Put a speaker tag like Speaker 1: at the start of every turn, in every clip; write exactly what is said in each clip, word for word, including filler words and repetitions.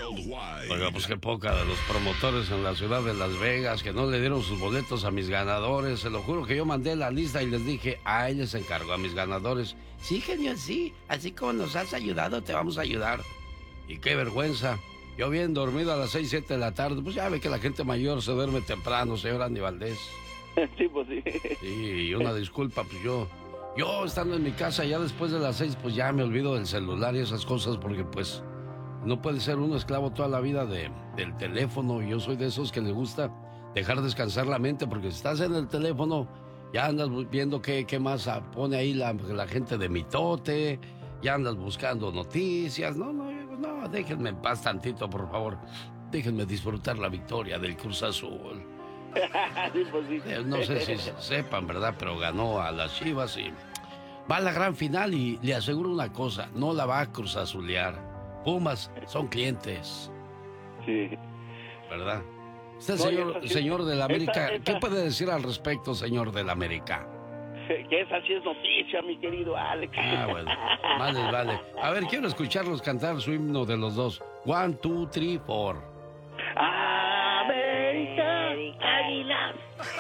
Speaker 1: Oiga, pues qué poca de los promotores en la ciudad de Las Vegas que no le dieron sus boletos a mis ganadores. Se lo juro que yo mandé la lista y les dije, a ellos se encargó, a mis ganadores. Sí, genio, sí. Así como nos has ayudado, te vamos a ayudar. Y qué vergüenza. Yo bien dormido a las seis, siete de la tarde. Pues ya ve que la gente mayor se duerme temprano, señor Andy Valdés.
Speaker 2: Sí, pues sí.
Speaker 1: Sí, y una disculpa, pues yo... Yo estando en mi casa ya después de las seis, pues ya me olvido del celular y esas cosas porque pues no puede ser uno esclavo toda la vida de, del teléfono. Yo soy de esos que le gusta dejar descansar la mente porque si estás en el teléfono ya andas viendo qué, qué más pone ahí la, la gente de mitote, ya andas buscando noticias. No, no, no, déjenme en paz tantito, por favor. Déjenme disfrutar la victoria del Cruz Azul.
Speaker 2: Sí, pues sí.
Speaker 1: No sé si sepan, ¿verdad? Pero ganó a las Chivas y va a la gran final y le aseguro una cosa, no la va a cruzazulear. Pumas son clientes.
Speaker 2: Sí.
Speaker 1: ¿Verdad? Usted,
Speaker 2: No,
Speaker 1: señor,
Speaker 2: sí,
Speaker 1: señor del América,
Speaker 2: esa, esa...
Speaker 1: ¿qué puede decir al respecto, señor del América?
Speaker 2: Que esa sí es noticia, mi querido Alex.
Speaker 1: Ah, bueno. Vale, vale. A ver, quiero escucharlos cantar su himno de los dos. One, two, three, four.
Speaker 2: América, Águilas.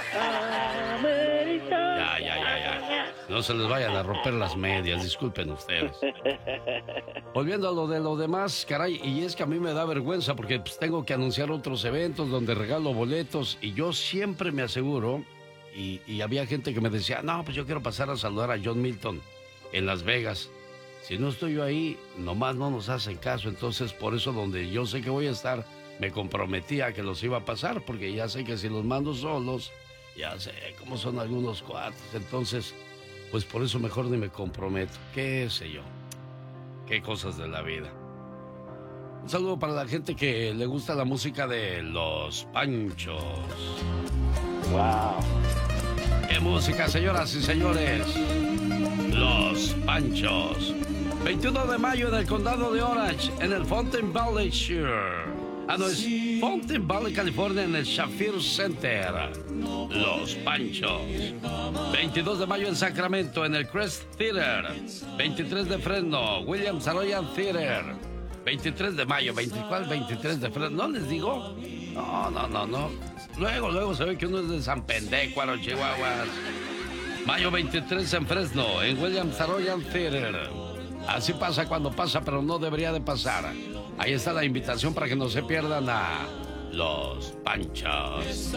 Speaker 2: América.
Speaker 1: Ya, ya, ya, ya. No se les vayan a romper las medias, disculpen ustedes. Volviendo a lo de lo demás, caray, y es que a mí me da vergüenza porque pues, tengo que anunciar otros eventos donde regalo boletos y yo siempre me aseguro, y, y había gente que me decía, no, pues yo quiero pasar a saludar a John Milton en Las Vegas. Si no estoy yo ahí, nomás no nos hacen caso, entonces por eso donde yo sé que voy a estar, me comprometí a que los iba a pasar, porque ya sé que si los mando solos, ya sé cómo son algunos cuates, entonces, pues por eso mejor ni me comprometo, qué sé yo, qué cosas de la vida. Un saludo para la gente que le gusta la música de Los Panchos.
Speaker 2: Wow.
Speaker 1: ¡Qué música, señoras y señores! Los Panchos. veintiuno de mayo en el condado de Orange, en el Fountain Valley Shore. Ah, no, es Fountain Valley, California, en el Shafir Center. Los Panchos. veintidós de mayo en Sacramento, en el Crest Theater. veintitrés de Fresno, Williams Arroyo Theater. veintitrés de mayo, veinticuatro, veintitrés de Fresno. ¿No les digo? No, no, no, no. Luego, luego se ve que uno es de San Pendécuaro, Chihuahuas. Mayo veintitrés en Fresno, en Williams Arroyo Theater. Así pasa cuando pasa, pero no debería de pasar. Ahí está la invitación para que no se pierdan a Los Panchos.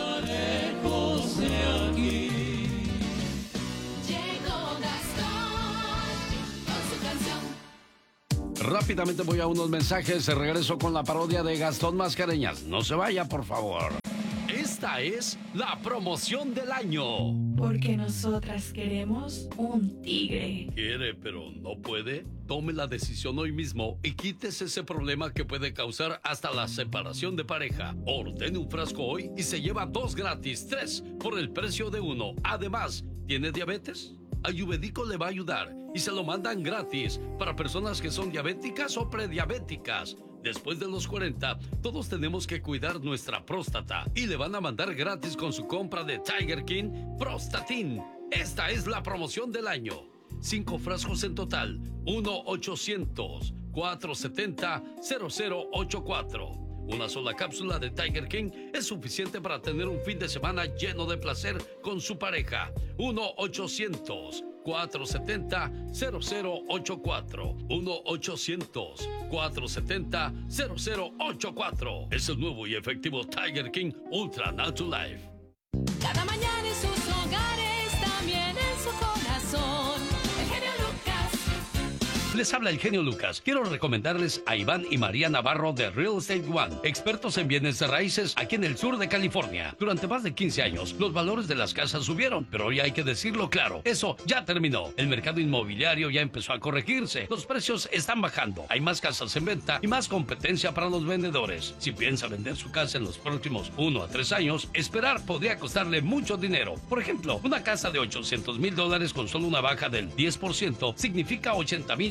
Speaker 1: Rápidamente voy a unos mensajes. Regreso con la parodia de Gastón Mascareñas. No se vaya, por favor. Esta es la promoción del año.
Speaker 3: Porque nosotras queremos un tigre.
Speaker 1: Quiere, pero no puede. Tome la decisión hoy mismo y quítese ese problema que puede causar hasta la separación de pareja. Ordene un frasco hoy y se lleva dos gratis, tres por el precio de uno. Además, ¿tiene diabetes? Ayurvédico le va a ayudar y se lo mandan gratis para personas que son diabéticas o prediabéticas. Después de los cuarenta, todos tenemos que cuidar nuestra próstata y le van a mandar gratis con su compra de Tiger King Prostatin. Esta es la promoción del año. Cinco frascos en total. uno ochocientos, cuatrocientos setenta, cero cero ochenta y cuatro. Una sola cápsula de Tiger King es suficiente para tener un fin de semana lleno de placer con su pareja. uno ochocientos, cuatrocientos setenta, cero cero ochenta y cuatro. uno ochocientos, cuatrocientos setenta, cero cero ochenta y cuatro. Es el nuevo y efectivo Tiger King Ultra Natural Life.
Speaker 4: Cada mañana en sus hogares, también en su corazón. El genio Lucas.
Speaker 1: Les habla el genio Lucas. Quiero recomendarles a Iván y María Navarro de Real Estate One, expertos en bienes de raíces aquí en el sur de California. Durante más de quince años, los valores de las casas subieron, pero hoy hay que decirlo claro, eso ya terminó. El mercado inmobiliario ya empezó a corregirse, los precios están bajando, hay más casas en venta y más competencia para los vendedores. Si piensa vender su casa en los próximos uno a tres años, esperar podría costarle mucho dinero. Por ejemplo, una casa de ochocientos mil dólares con solo una baja del diez por ciento significa ochenta mil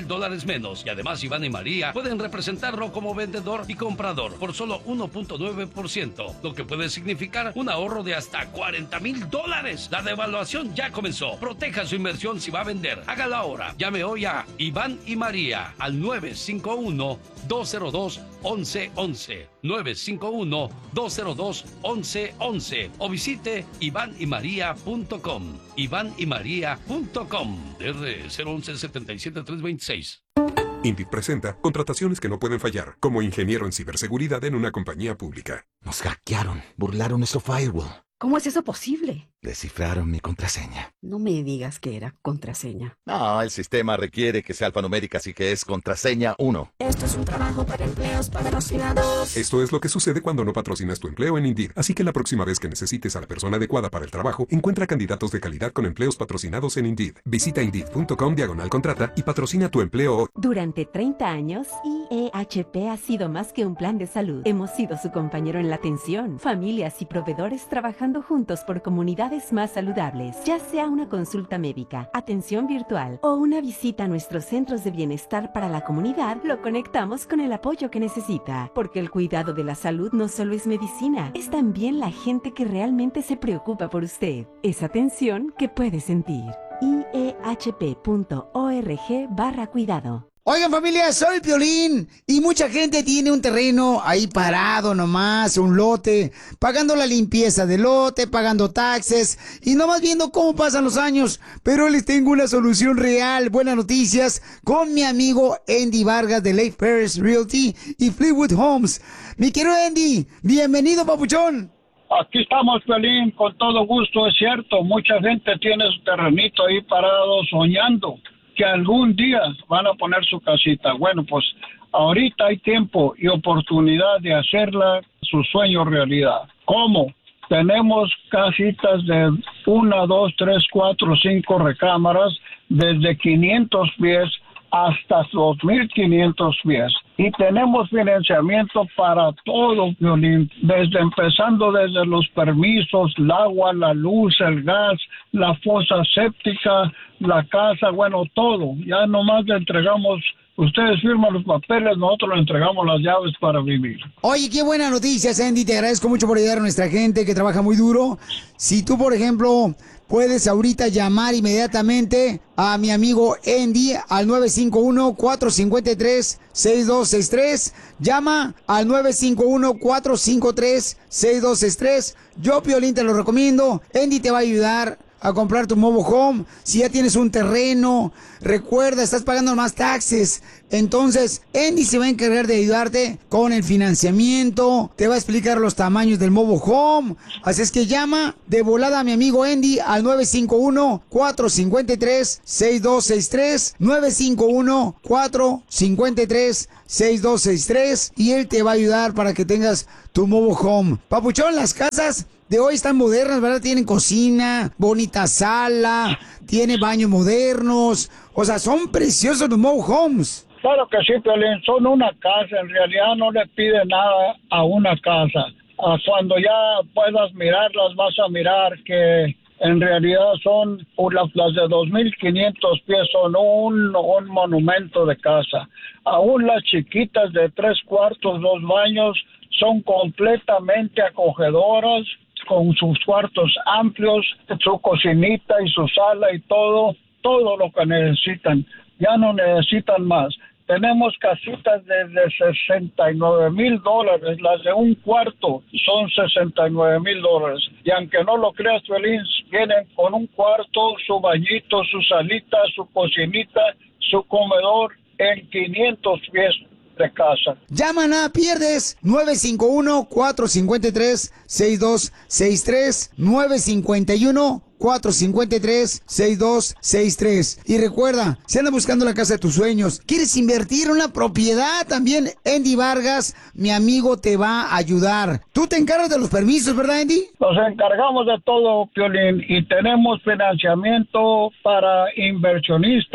Speaker 1: dólares menos. Y además Iván y María pueden representarlo como vendedor y comprador por solo uno punto nueve por ciento, lo que puede significar un ahorro de hasta cuarenta mil dólares. La devaluación ya comenzó. Proteja su inversión si va a vender. Hágalo ahora. Llame hoy a Iván y María al nueve cinco uno, dos cero dos, once once. nueve cinco uno, dos cero dos, once once. O visite iván y maría punto com. iván y maría punto com. R cero once, setenta y siete, trescientos veintiséis.
Speaker 5: Indeed presenta contrataciones que no pueden fallar, como ingeniero en ciberseguridad en una compañía pública.
Speaker 6: Nos hackearon, burlaron nuestro firewall.
Speaker 7: ¿Cómo es eso posible?
Speaker 6: Descifraron mi contraseña.
Speaker 7: No me digas que era contraseña.
Speaker 6: No, el sistema requiere que sea alfanumérica, así que es contraseña uno.
Speaker 8: Esto es un trabajo para empleos patrocinados.
Speaker 5: Esto es lo que sucede cuando no patrocinas tu empleo en Indeed. Así que la próxima vez que necesites a la persona adecuada para el trabajo, encuentra candidatos de calidad con empleos patrocinados en Indeed. Visita Indeed.com diagonal contrata y patrocina tu empleo.
Speaker 9: Durante treinta años, I E H P ha sido más que un plan de salud. Hemos sido su compañero en la atención. Familias y proveedores trabajando juntos por comunidades más saludables. Ya sea una consulta médica, atención virtual o una visita a nuestros centros de bienestar para la comunidad, lo conectamos con el apoyo que necesita. Porque el cuidado de la salud no solo es medicina, es también la gente que realmente se preocupa por usted. Es atención que puede sentir. I E H P punto org barra cuidado.
Speaker 10: Oigan, familia, soy Piolín y mucha gente tiene un terreno ahí parado nomás, un lote, pagando la limpieza del lote, pagando taxes y nomás viendo cómo pasan los años. Pero les tengo una solución real, buenas noticias, con mi amigo Andy Vargas de Lake Paris Realty y Fleetwood Homes. Mi querido Andy, bienvenido, papuchón.
Speaker 11: Aquí estamos, Piolín, con todo gusto, es cierto, mucha gente tiene su terrenito ahí parado soñando que algún día van a poner su casita. Bueno, pues ahorita hay tiempo y oportunidad de hacerla su sueño realidad. ¿Cómo? Tenemos casitas de una, dos, tres, cuatro, cinco recámaras desde quinientos pies hasta dos mil quinientos pies. Y tenemos financiamiento para todo, Violín, desde empezando desde los permisos, el agua, la luz, el gas, la fosa séptica, la casa, bueno, todo. Ya nomás le entregamos, ustedes firman los papeles, nosotros le entregamos las llaves para vivir.
Speaker 10: Oye, qué buena noticia, Sandy, te agradezco mucho por ayudar a nuestra gente que trabaja muy duro. Si tú, por ejemplo, puedes ahorita llamar inmediatamente a mi amigo Andy al nueve cinco uno, cuatro cinco tres, seis dos seis tres. Llama al nueve cinco uno, cuatro cinco tres, seis dos seis tres. Yo, Piolín, te lo recomiendo. Andy te va a ayudar a comprar tu mobile home. Si ya tienes un terreno, recuerda, estás pagando más taxes. Entonces, Andy se va a encargar de ayudarte con el financiamiento, te va a explicar los tamaños del mobile home. Así es que llama de volada a mi amigo Andy al nueve cinco uno, cuatro cinco tres, seis dos seis tres, nueve cinco uno, cuatro cinco tres, seis dos seis tres, y él te va a ayudar para que tengas tu mobile home. Papuchón, las casas de hoy están modernas, ¿verdad? Tienen cocina, bonita sala, tiene baños modernos. O sea, son preciosos los mobile homes.
Speaker 11: Claro que sí, Piolín, son una casa, en realidad no le pide nada a una casa. Ah, cuando ya puedas mirarlas, vas a mirar que en realidad son, las, las de dos mil quinientos pies son un, un monumento de casa. Aún las chiquitas de tres cuartos, dos baños, son completamente acogedoras, con sus cuartos amplios, su cocinita y su sala y todo, todo lo que necesitan. Ya no necesitan más. Tenemos casitas desde sesenta y nueve mil dólares, las de un cuarto son sesenta y nueve mil dólares. Y aunque no lo creas, Feliz, vienen con un cuarto, su bañito, su salita, su cocinita, su comedor en quinientos pies de casa.
Speaker 10: Llama, nada pierdes. nueve cinco uno, cuatro cinco tres, seis dos seis tres, nueve cinco uno, cuatro cinco tres, seis dos seis tres. Y recuerda, si andas buscando la casa de tus sueños, quieres invertir en una propiedad, también Andy Vargas, mi amigo, te va a ayudar. Tú te encargas de los permisos, ¿verdad, Andy?
Speaker 11: Nos encargamos de todo, Piolín, y tenemos financiamiento para inversionistas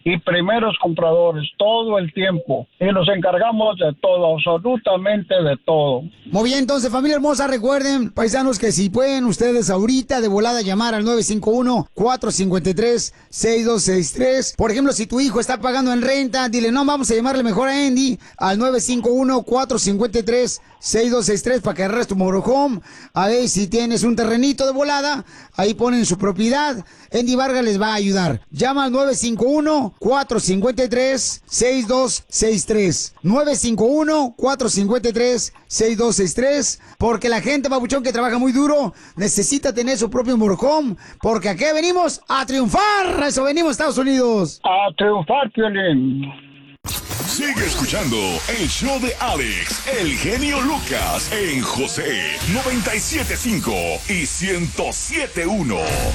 Speaker 11: y primeros compradores todo el tiempo. Y nos encargamos de todo, absolutamente de todo.
Speaker 10: Muy bien, entonces, familia hermosa, recuerden, paisanos, que si pueden ustedes ahorita de volada llamar al nueve cinco uno, cuatro cinco tres, seis dos seis tres. Por ejemplo, si tu hijo está pagando en renta, dile, no, vamos a llamarle mejor a Andy al nueve cinco uno, cuatro cinco tres, seis dos seis tres para que agarres tu motorhome. A ver si tienes un terrenito de volada, ahí ponen su propiedad. Andy Vargas les va a ayudar. Llama al nueve cinco uno, cuatro cinco tres, seis dos seis tres. nueve cinco uno, cuatro cinco tres, seis dos seis tres. Porque la gente, papuchón, que trabaja muy duro, necesita tener su propio motorhome. Porque aquí venimos a triunfar. A eso venimos, Estados Unidos.
Speaker 11: A triunfar, Piolín.
Speaker 12: Sigue escuchando el show de Alex, el genio Lucas, en José noventa y siete punto cinco y ciento siete punto uno.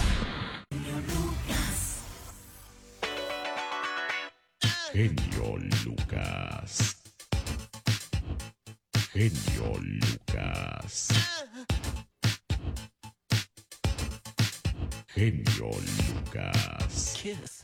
Speaker 12: Genio Lucas. Genio Lucas. Genio Lucas.